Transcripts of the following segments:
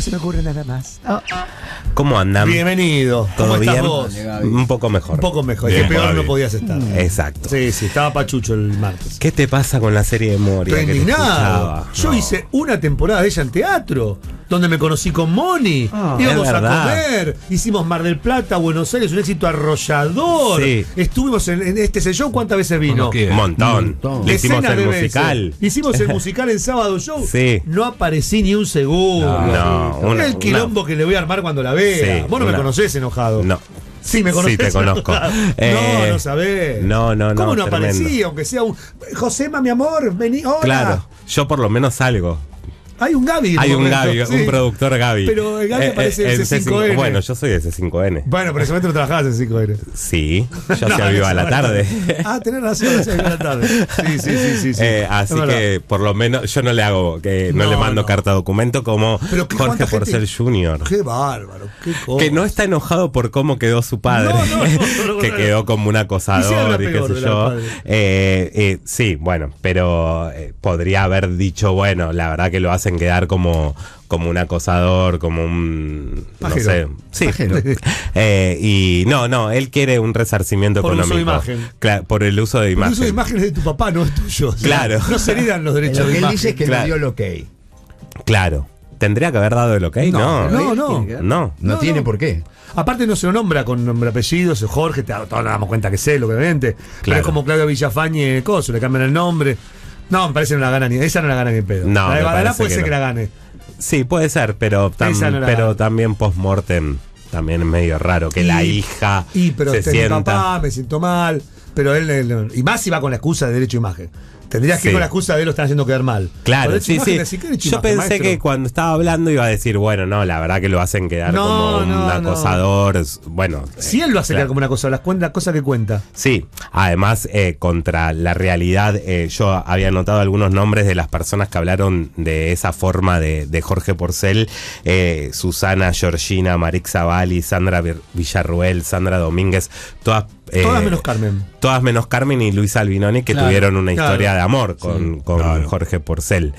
se me ocurre nada más. Oh. ¿Cómo andan? Bienvenido. ¿Todo ¿Cómo estás bien? vos? Un poco mejor. Un poco mejor. Bien, Que peor Gaby. no podías estar. Exacto. Sí, estaba pachucho el martes. ¿Qué te pasa con la serie de Moria? Estoy que te indignado. escuchaba? Yo No. hice una temporada de ella en teatro, donde me conocí con Moni. Íbamos es a verdad. comer, hicimos Mar del Plata, Buenos Aires, un éxito arrollador. Sí. Estuvimos en este sellón, ¿cuántas veces vino? ¿Qué? Un montón. montón. Le hicimos Decenas el de veces. musical. Hicimos el musical en Sábado Show. Sí. No aparecí ni un segundo. No, el quilombo que le voy a armar cuando la vea. Sí, Vos no me conocés enojado. No. Sí, me conocés. Sí, te conozco. No sabés. No, ¿Cómo no tremendo. aparecí? Aunque sea un. Josema, mi amor, vení. Hola. Claro, yo por lo menos salgo. Hay un Gaby. Hay un momento, Gaby, sí. un productor Gaby. Pero el Gaby aparece en C5N. Bueno, yo soy de C5N. Bueno, pero en ese momento no trabajabas en C5N. Sí, yo No, hacía Viva no, la no. tarde. Tenés razón, hacía Viva la tarde. Sí. Así Es verdad. que por lo menos yo no le hago, no le mando carta documento como Pero ¿qué- Jorge cuánta Porcel gente? Jr. Qué bárbaro, qué cosa. Que no está enojado por cómo quedó su padre, No, que quedó como un Y si acosador habla y qué peor sé del yo. padre. Sí, bueno, pero podría haber dicho, bueno, la verdad que lo hacen quedar como un acosador, como un... Pajero. No sé. Sí. Pajero. Y no, él quiere un resarcimiento Por el uso de económico. imagen. Claro, por el uso de Por imagen. eso de imágenes de tu papá, no es tuyo. O sea, Claro. No se heredan los derechos Lo de que él imagen. dice es que Claro. no dio el ok. Claro. ¿Tendría que haber dado el ok? No. No. No tiene no. por qué. Aparte no se lo nombra con nombre apellidos, es Jorge, todos nos damos cuenta que es él, obviamente. Pero Claro. es como Claudio Villafañe, coso, le cambian el nombre. No, me parece que no la gana ni. Esa no la gana ni en pedo. No, la de me Badalá parece puede que ser no. que la gane. Sí, puede ser, pero, Esa no la gana. también post-mortem también es medio raro que la hija pero se este es mi sienta. papá, me siento mal. Pero él y más si va con la excusa de derecho a imagen. Tendrías que ir Sí. con la excusa de él lo están haciendo quedar mal. Claro, Por derecho a sí, imagen, sí. decir, ¿qué derecho a Yo imagen, pensé maestro? que cuando estaba hablando iba a decir, bueno, no, la verdad que lo hacen quedar No, como un no, no. acosador. Bueno. Si él lo hace claro. quedar como una cosa, la cosa que cuenta. Sí, además, contra la realidad, yo había anotado algunos nombres de las personas que hablaron de esa forma de Jorge Porcel: Susana, Georgina, Marix Zavalli, Sandra Villarruel, Sandra Domínguez, todas Todas menos Carmen. y Luisa Albinoni, que Claro, tuvieron una claro. historia de amor con claro. Jorge Porcel.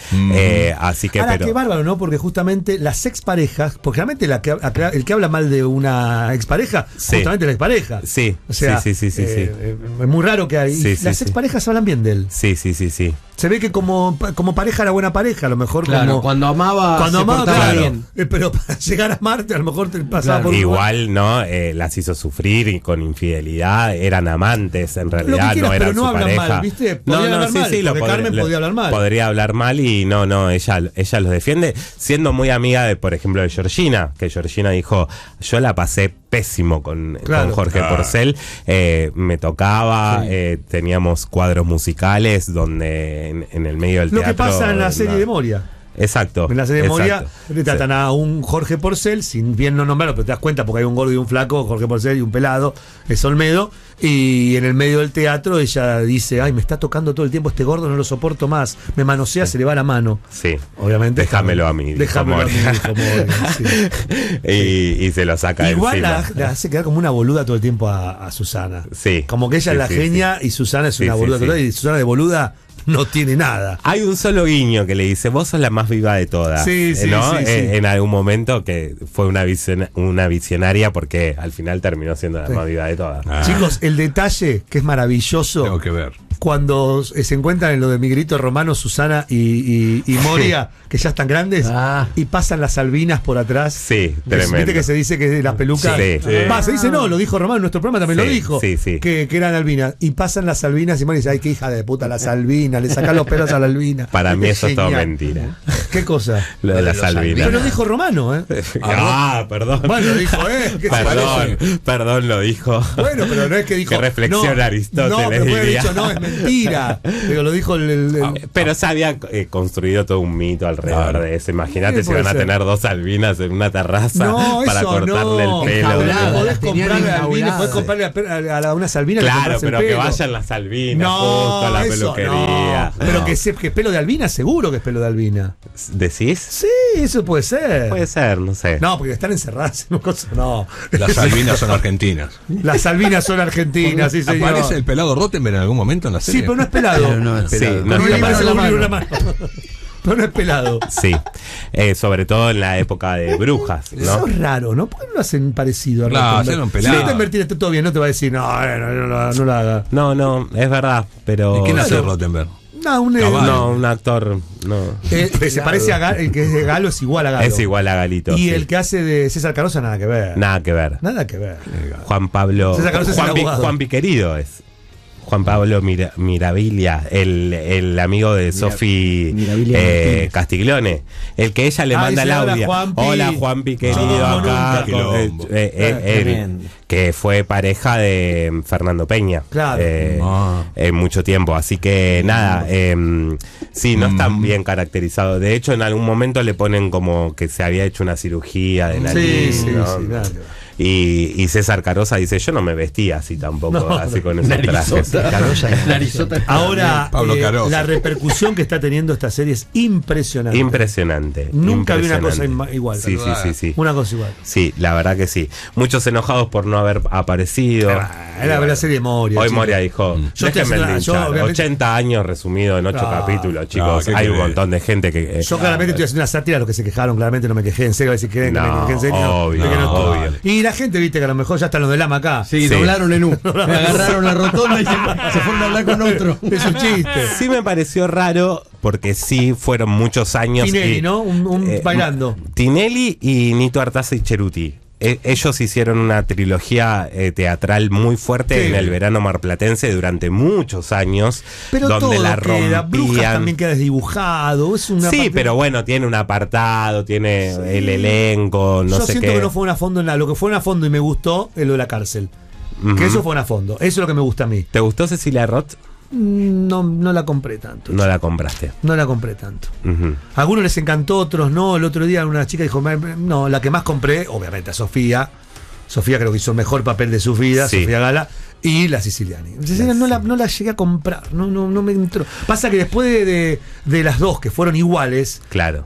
Así que, Ahora, pero. qué bárbaro, ¿no? Porque justamente las exparejas, porque realmente el que habla mal de una expareja, Sí. justamente la expareja. Sí, O sea, sí. es muy raro que hay. Sí, y sí, las sí. exparejas hablan bien de él. Sí. Se ve que como pareja era buena pareja, a lo mejor Claro, como. cuando amaba, Cuando se amaba, portaba claro. bien. Pero para llegar a Marte, a lo mejor te pasaba Claro. por un lugar. Igual, ¿no? Las hizo sufrir y con infidelidad. Eran amantes, en realidad, Lo que quieras, no eran pero no su hablan pareja. mal, ¿viste? Podría hablar mal, porque Carmen podía hablar mal. Podría hablar mal y no, ella los defiende, siendo muy amiga de, por ejemplo, de Georgina, que Georgina dijo, yo la pasé pésimo con Jorge Porcel, me tocaba, teníamos cuadros musicales donde en el medio del Lo teatro... que pasa en la serie de Moria. Exacto. En la serie de Moria exacto. retratan a un Jorge Porcel, sin bien no nombrarlo, pero te das cuenta porque hay un gordo y un flaco, Jorge Porcel y un pelado, es Olmedo, y en el medio del teatro ella dice, ay, me está tocando todo el tiempo este gordo, no lo soporto más, me manosea, se le va la mano. Sí. Obviamente. Déjamelo a mí, dijo Déjamelo a mí, Moria. dijo Moria, sí. y se lo saca Igual encima. la hace quedar como una boluda todo el tiempo a Susana. Sí. Como que ella Sí, es la sí, genia y Susana es una Sí, boluda sí, total, y Susana de boluda no tiene nada. Hay un solo guiño que le dice, vos sos la más viva de todas. Sí, sí, ¿no? sí, sí. En algún momento que fue una visionaria porque al final terminó siendo la más viva de todas. Chicos, el detalle que es maravilloso. Tengo que ver. Cuando se encuentran en lo de Miguelito Romano, Susana y Moria, que ya están grandes, y pasan las albinas por atrás. Sí, ¿Viste tremendo. que se dice que las pelucas? Sí, sí. Va, se dice no, lo dijo Romano, en nuestro programa también Sí, lo dijo. sí, sí. Que eran albinas. Y pasan las albinas y Moria dice, ay, qué hija de puta, las albinas, le sacan los pelos a la albina. Para mí Qué eso es todo genial. mentira. ¿Qué cosa? Lo de las albinas. Pero lo dijo Romano, ¿eh? Perdón. Bueno, lo dijo, ¿qué se parece? Perdón, lo dijo. Bueno, pero no es que dijo. Qué reflexión Aristóteles No, pero puede haber diría. dicho, no, es mentira. Pero lo dijo Pero se había construido todo un mito alrededor Claro. de eso. Imagínate si puede van a ser. tener dos albinas en una terraza No, para eso cortarle no. el pelo. Enjauladas. Podés Las tenían comprarle albinas, enjauladas. podés comprarle a unas albinas. Claro, pero que vayan las albinas justo a la eso peluquería. no. Pero que es pelo de albina, seguro que es pelo de albina. ¿Decís? Sí, eso puede ser. Puede ser, no sé. No, porque están encerradas en cosas. No. Las albinas son argentinas. Las albinas son argentinas, sí, señor. ¿Aparece el pelado Rottenberg en algún momento en la serie? Sí, pero no es pelado. Pero no es Sí, pelado. no No es le pelado. aparece la la mano. mano. pero no es pelado. Sí, sobre todo en la época de brujas, ¿no? Eso es raro, ¿no? ¿Por qué no lo hacen parecido a Claro, Rottenberg? hacen un pelado. Si Rottenberg tiene todo bien, no te va a decir, no lo haga. No, es verdad, pero... ¿Y quién hace Claro. Rottenberg? No, un actor, no. se parece a Galo, el que es de Galo es igual a Galo. Es igual a Galito. Y sí. el que hace de César Carosa, nada que ver. Nada que ver. Nada que ver. Juan Pablo... César Carosa es el abogado. Juan Piquerido es. Juan Pablo Mirabilia, el amigo de Sofi Castiglione, el que ella le manda el audio. Hola Juanpi querido, acá. Que fue pareja de Fernando Peña. Claro. En mucho tiempo. Así que nada, sí, no está bien caracterizado. De hecho, en algún momento le ponen como que se había hecho una cirugía de nariz. Sí, ¿no? sí, claro. Y César Carosa dice, yo no me vestía así tampoco, No, así con esos trajes. Ahora, Pablo Carosa. la repercusión que está teniendo esta serie es impresionante. Impresionante. Nunca vi una cosa igual. Sí. Una cosa igual. Sí, la verdad que sí. Muchos enojados por no haber aparecido. Era la serie de Moria. Hoy chicos. Moria dijo, Yo estoy déjenme haciendo- yo, linchar. obviamente- 80 años resumido en 8 Claro. capítulos, chicos. ¿qué Hay un querés? montón de gente que... Yo claramente estoy haciendo una sátira a los que se quejaron, claramente no me quejé en serio, a ver si creen que No, me quejé en serio. obvio, que no estoy. obvio. Y la gente, viste, que a lo mejor ya están los del AMA acá. Sí, Sí. doblaron en U. Me agarraron la rotonda y se fueron a hablar con otro. Es un chiste. Sí me pareció raro porque sí fueron muchos años. Tinelli, ¿no? Bailando. Tinelli y Nito Artaza y Cheruti. Ellos hicieron una trilogía teatral muy fuerte Sí. en el verano marplatense durante muchos años, Pero donde todo la queda, Brujas rompían. también queda desdibujado. Es una Sí, parte- pero bueno, tiene un apartado, tiene el elenco, no Yo sé siento qué. que no fue a fondo en nada. Lo que fue a fondo y me gustó es lo de la cárcel. Ujú. Que eso fue a fondo. Eso es lo que me gusta a mí. ¿Te gustó Cecilia Roth? No la compré tanto. No la compraste. No la compré tanto. Ujú. A algunos les encantó, otros no. El otro día una chica dijo, no, la que más compré, obviamente a Sofía. Sofía creo que hizo el mejor papel de su vida, Sí. Sofía Gala, y la Siciliani. Siciliani no la llegué a comprar, no me entró. Pasa que después de las dos que fueron iguales, Claro,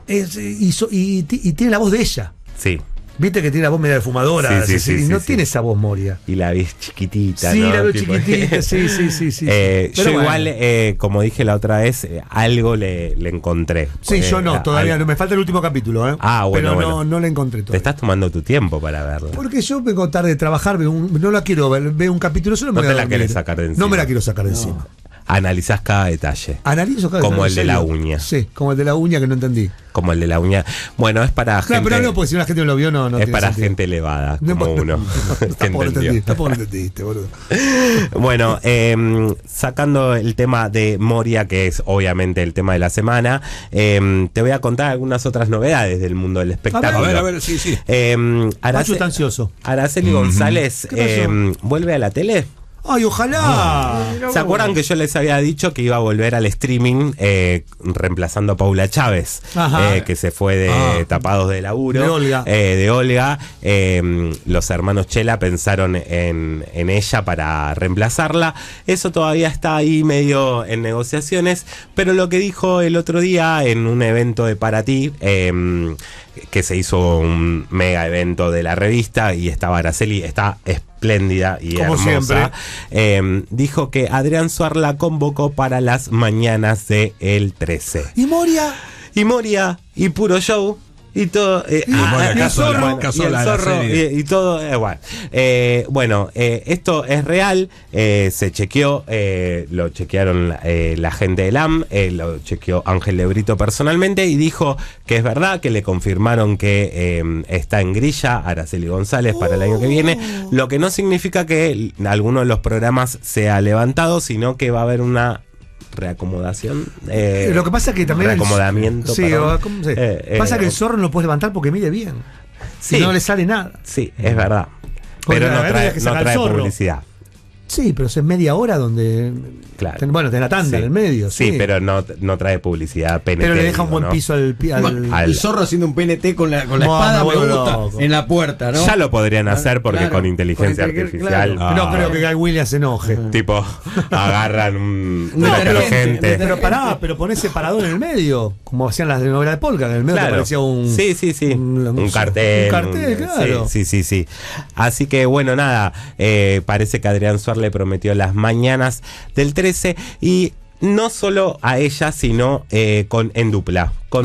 y tiene la voz de ella. sí. Viste que tiene la voz media fumadora, Sí, y no sí. tiene esa voz Moria. Y la ves chiquitita, Sí, ¿no? la veo Tipo- chiquitita, sí. Pero Yo bueno. igual, como dije la otra vez, algo le encontré. Sí, yo no, todavía no. Me falta el último capítulo, ¿eh? Ah, bueno, Pero bueno. no la encontré Te todavía. estás tomando tu tiempo para verlo. Porque yo vengo tarde de trabajar, no la quiero ver, veo un capítulo solo me No voy a te la dormir. querés sacar de encima. No me la quiero sacar de encima. Analizás cada detalle. Analizo cada Como detalle, el de ¿en la serio? uña. Sí, como el de la uña que no entendí. Como el de la uña. Bueno, es para Claro, gente. pero no, porque si una gente no lo vio, no es tiene para sentido. gente elevada, No, como uno. que Tampoco lo entendió. entendí, tampoco lo entendiste, boludo. Bueno, sacando el tema de Moria, que es obviamente el tema de la semana, te voy a contar algunas otras novedades del mundo del espectáculo. A ver, sí. Pachu está ansioso. Araceli González ¿Qué pasó? vuelve a la tele. Ay, ojalá. ¿Se acuerdan que yo les había dicho que iba a volver al streaming reemplazando a Paula Chávez, Ajá. que se fue de Tapados de Laburo? De Olga. De Olga. Los hermanos Chela pensaron en ella para reemplazarla. Eso todavía está ahí medio en negociaciones, pero lo que dijo el otro día en un evento de Para Ti, que se hizo un mega evento de la revista y estaba Araceli, está espléndida y Como hermosa. Dijo que Adrián Suar la convocó para las mañanas de el 13. ¿Y Moria? Y Moria, y Puro Show, y todo. Moria, y el caso de la- zorro, caso y el de la zorro, serie. y todo. Bueno, esto es real. Se chequeó, lo chequearon la gente del AM, lo chequeó Ángel de Brito personalmente y dijo que es verdad, que le confirmaron que está en grilla Araceli González para el año que viene, lo que no significa que alguno de los programas sea levantado, sino que va a haber una reacomodación. Lo que pasa es que también. Reacomodamiento. Sí, perdón. ¿cómo se- pasa que el zorro no lo puedes levantar porque mide bien. Sí. Y no le sale nada. Sí, es verdad. Porque Pero la no verdad trae, es que no saca el trae zorro. publicidad. Sí, pero es media hora donde. Claro. Bueno, tenés la tanda Sí. en el medio. Sí, pero no trae publicidad PNT. Pero le deja un digo, buen ¿no? piso al. Al- El zorro haciendo un PNT con la No, espada me me vuelvo gusta. loco. En la puerta, ¿no? Ya lo podrían hacer porque Claro, con inteligencia con artificial. claro. No creo que Guy Williams se enoje. Tipo, agarran un No, detergente. Pero pará, pero ponés separador en el medio, como hacían las de novela de Polka, en el medio te Claro. parecía un. Sí. Un cartel. Un cartel, claro. Sí. Así que bueno, nada. Parece que Adrián Suar le prometió las mañanas del 13 y no solo a ella, sino en dupla.